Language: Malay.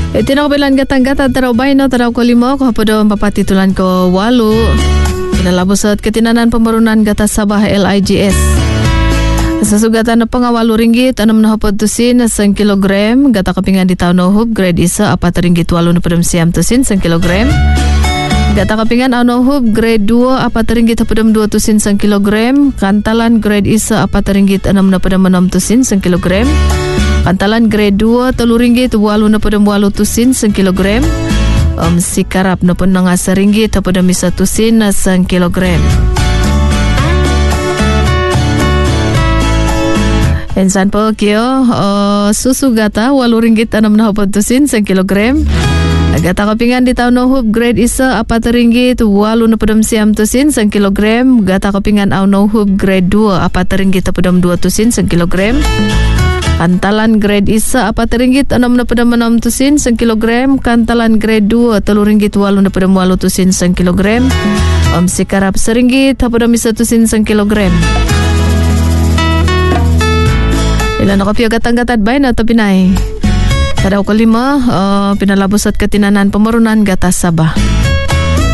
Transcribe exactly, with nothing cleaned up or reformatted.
Itinakabilan gatang-gata taraw bay no taraw ko limo ko hapodo papatitulan ko walu. Pinalabosat ketinanan pembarunan gata Sabah L I G S. Sasugatan na pangawalu ringgit anam na hapod tusin sang kilogram gata kapingan di taon no hub grade isa apat ringgit walu na padam siam tusin sang kilogram. Gata kapingan ano hub grade dua apat ringgit padam dua tusin sang kilogram. Kantalan grade isa apat ringgit anam na padam enam tusin sang kilogram. Kantalan grade dua telu ringgit walu na padam walu tusin sang kilogram. Um, sikarap na pun nga sa ringgit pada misa tusin na sang kilogram. Ensan po kyo uh, susu gata walu ringgit anam na hapon tusin sang kilogram. Gata kapingan di taon no hub grade isa apat ringgit walu na padam siam tusin sang kilogram. Gata kapingan au no hub grade dua apat ringgit padam dua tusin sang kilogram. Kantalan grade isa apat ringgit enam na padam enam tusin sang kilogram. Kantalan grade dua telu ringgit walu na padam walu tusin sang kilogram. Om sikarap seringgit hapadam isa tusin sang kilogram. Ilan ako piyo gatang-gatat bay na tapinay. Tadaw ko lima uh, pinalabosat ketinanan pemarunan gata Sabah.